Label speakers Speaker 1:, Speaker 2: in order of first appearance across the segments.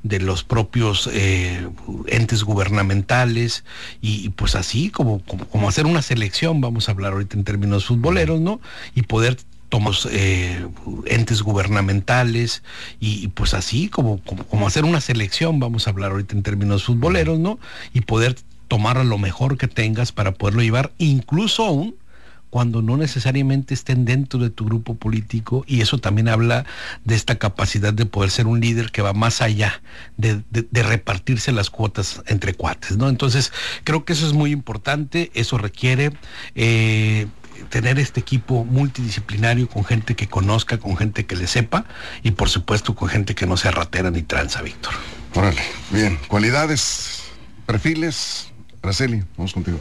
Speaker 1: de los propios entes gubernamentales, y pues así como hacer una selección, vamos a hablar ahorita en términos futboleros, ¿no? Y poder tomar entes gubernamentales, y pues así como hacer una selección, vamos a hablar ahorita en términos futboleros, ¿no? Y poder tomar a lo mejor que tengas para poderlo llevar, incluso aún cuando no necesariamente estén dentro de tu grupo político, y eso también habla de esta capacidad de poder ser un líder que va más allá de repartirse las cuotas entre cuates, ¿no? Entonces, creo que eso es muy importante. Eso requiere tener este equipo multidisciplinario, con gente que conozca, con gente que le sepa, y por supuesto con gente que no sea ratera ni tranza, Víctor.
Speaker 2: Órale, bien. Cualidades, perfiles. Araceli, vamos contigo.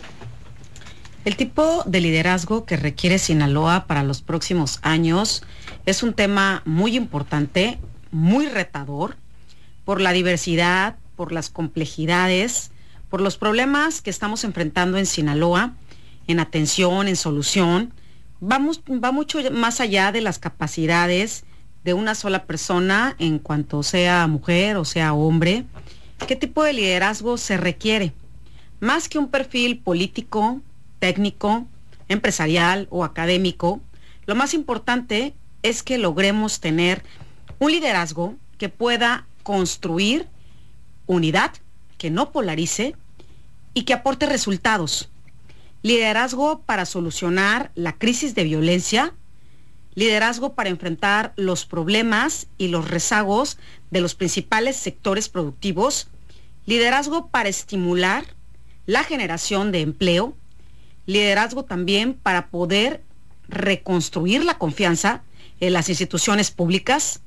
Speaker 3: El tipo de liderazgo que requiere Sinaloa para los próximos años es un tema muy importante, muy retador, por la diversidad, por las complejidades, por los problemas que estamos enfrentando en Sinaloa, en atención, en solución. Va mucho más allá de las capacidades de una sola persona, en cuanto sea mujer o sea hombre. ¿Qué tipo de liderazgo se requiere? Más que un perfil político, técnico, empresarial o académico, lo más importante es que logremos tener un liderazgo que pueda construir unidad, que no polarice y que aporte resultados. Liderazgo para solucionar la crisis de violencia, liderazgo para enfrentar los problemas y los rezagos de los principales sectores productivos, liderazgo para estimular la generación de empleo, liderazgo también para poder reconstruir la confianza en las instituciones públicas,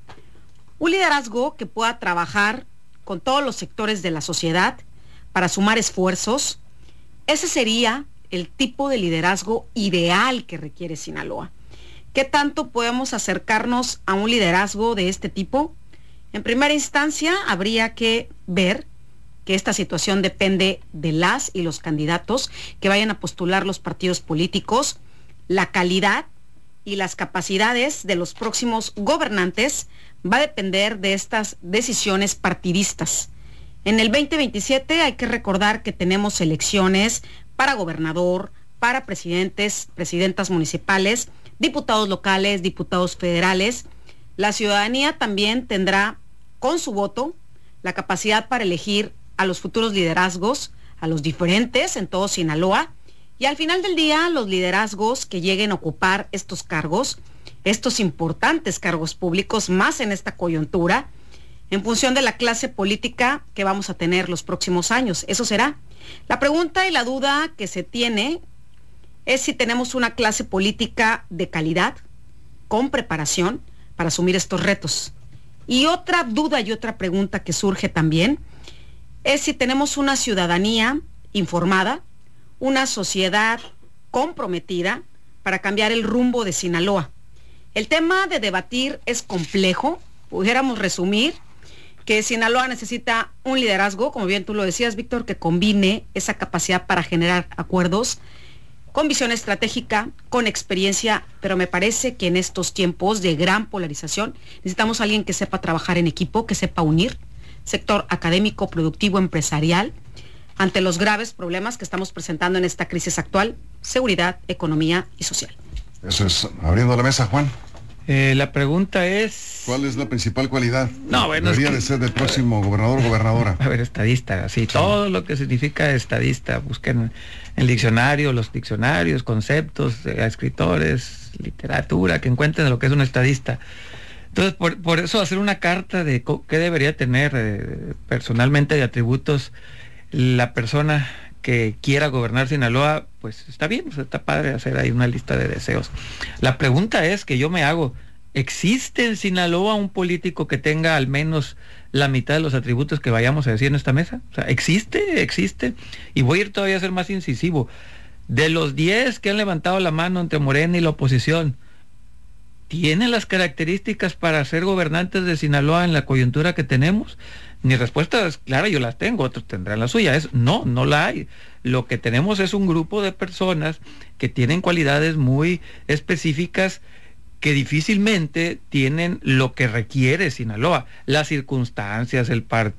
Speaker 3: un liderazgo que pueda trabajar con todos los sectores de la sociedad para sumar esfuerzos. Ese sería el tipo de liderazgo ideal que requiere Sinaloa. ¿Qué tanto podemos acercarnos a un liderazgo de este tipo? En primera instancia, habría que ver que esta situación depende de las y los candidatos que vayan a postular los partidos políticos, la calidad y las capacidades de los próximos gobernantes va a depender de estas decisiones partidistas. En el 2027 hay que recordar que tenemos elecciones para gobernador, para presidentes, presidentas municipales, diputados locales, diputados federales. La ciudadanía también tendrá con su voto la capacidad para elegir a los futuros liderazgos, a los diferentes en todo Sinaloa, y al final del día los liderazgos que lleguen a ocupar estos cargos, estos importantes cargos públicos, más en esta coyuntura, en función de la clase política que vamos a tener los próximos años. Eso será. La pregunta y la duda que se tiene es si tenemos una clase política de calidad, con preparación para asumir estos retos. Y otra duda y otra pregunta que surge también es si tenemos una ciudadanía informada, una sociedad comprometida para cambiar el rumbo de Sinaloa. El tema de debatir es complejo. Pudiéramos resumir que Sinaloa necesita un liderazgo, como bien tú lo decías, Víctor, que combine esa capacidad para generar acuerdos, con visión estratégica, con experiencia, pero me parece que en estos tiempos de gran polarización necesitamos a alguien que sepa trabajar en equipo, que sepa unir sector académico, productivo, empresarial, ante los graves problemas que estamos presentando en esta crisis actual: seguridad, economía y social.
Speaker 2: Eso es, abriendo la mesa, Juan.
Speaker 4: La pregunta es...
Speaker 2: ¿Cuál es la principal cualidad?
Speaker 4: No, bueno,
Speaker 2: debería de ser del próximo gobernador o gobernadora.
Speaker 4: A ver, estadista, sí, todo lo que significa estadista. Busquen en el diccionario, los diccionarios, conceptos, escritores, literatura, que encuentren lo que es un estadista. Entonces, por eso hacer una carta de qué debería tener personalmente de atributos la persona que quiera gobernar Sinaloa, pues está bien, pues está padre hacer ahí una lista de deseos. La pregunta es que yo me hago: ¿existe en Sinaloa un político que tenga al menos la mitad de los atributos que vayamos a decir en esta mesa? O sea, existe, y voy a ir todavía a ser más incisivo. De los 10 que han levantado la mano entre Morena y la oposición, ¿tienen las características para ser gobernantes de Sinaloa en la coyuntura que tenemos? Mi respuesta es clara, yo las tengo, otros tendrán la suya. Es no la hay. Lo que tenemos es un grupo de personas que tienen cualidades muy específicas que difícilmente tienen lo que requiere Sinaloa, las circunstancias, el partido,